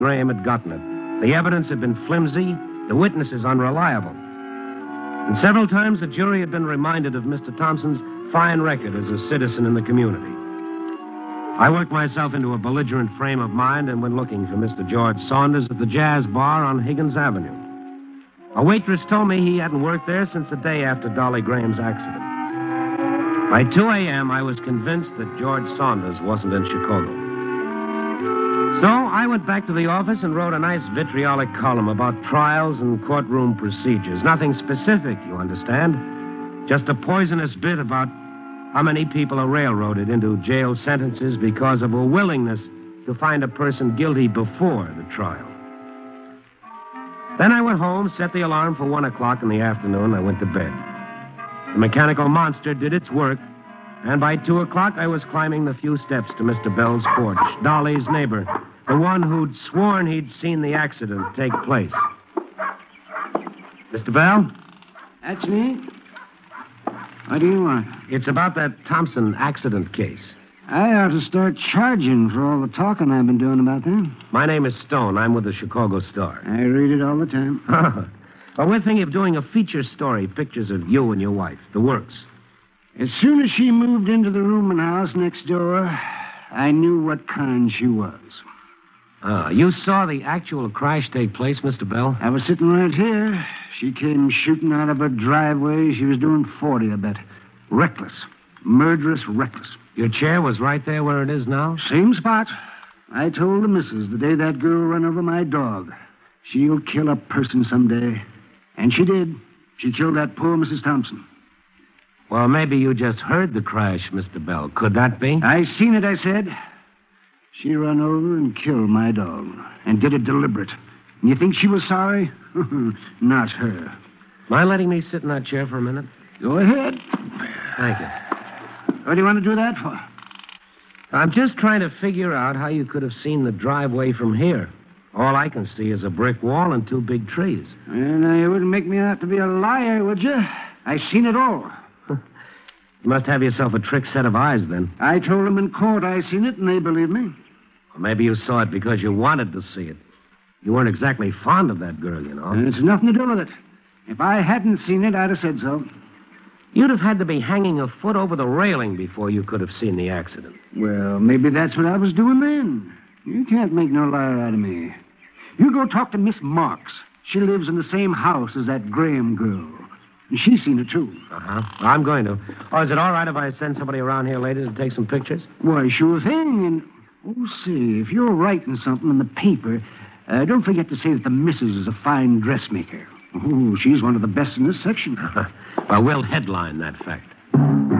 Graham had gotten it. The evidence had been flimsy, the witnesses unreliable. And several times the jury had been reminded of Mr. Thompson's fine record as a citizen in the community. I worked myself into a belligerent frame of mind and went looking for Mr. George Saunders at the Jazz Bar on Higgins Avenue. A waitress told me he hadn't worked there since the day after Dolly Graham's accident. By 2 a.m., I was convinced that George Saunders wasn't in Chicago. So I went back to the office and wrote a nice vitriolic column about trials and courtroom procedures. Nothing specific, you understand. Just a poisonous bit about how many people are railroaded into jail sentences because of a willingness to find a person guilty before the trial. Then I went home, set the alarm for 1 o'clock in the afternoon. I went to bed. The mechanical monster did its work, and by 2 o'clock I was climbing the few steps to Mr. Bell's porch, Dolly's neighbor, the one who'd sworn he'd seen the accident take place. Mr. Bell? That's me. What do you want? It's about that Thompson accident case. I ought to start charging for all the talking I've been doing about that. My name is Stone. I'm with the Chicago Star. I read it all the time. Well, we're thinking of doing a feature story, pictures of you and your wife, the works. As soon as she moved into the rooming house next door, I knew what kind she was. You saw the actual crash take place, Mr. Bell? I was sitting right here. She came shooting out of her driveway. She was doing 40, I bet. Reckless. Murderous reckless. Your chair was right there where it is now? Same spot. I told the missus the day that girl ran over my dog, she'll kill a person someday. And she did. She killed that poor Mrs. Thompson. Well, maybe you just heard the crash, Mr. Bell. Could that be? I seen it, I said. She ran over and killed my dog. And did it deliberate. And you think she was sorry? Not her. Mind letting me sit in that chair for a minute? Go ahead. Thank you. What do you want to do that for? I'm just trying to figure out how you could have seen the driveway from here. All I can see is a brick wall and 2 big trees. Well, now, you wouldn't make me out to be a liar, would you? I seen it all. You must have yourself a trick set of eyes, then. I told them in court I seen it, and they believed me. Well, maybe you saw it because you wanted to see it. You weren't exactly fond of that girl, you know. And it's nothing to do with it. If I hadn't seen it, I'd have said so. You'd have had to be hanging a foot over the railing before you could have seen the accident. Well, maybe that's what I was doing then. You can't make no liar out of me. You go talk to Miss Marks. She lives in the same house as that Graham girl. And she's seen it, too. Uh-huh. I'm going to. Oh, is it all right if I send somebody around here later to take some pictures? Why, sure thing. And, see, if you're writing something in the paper, don't forget to say that the missus is a fine dressmaker. Oh, she's one of the best in this section. Well, we'll headline that fact.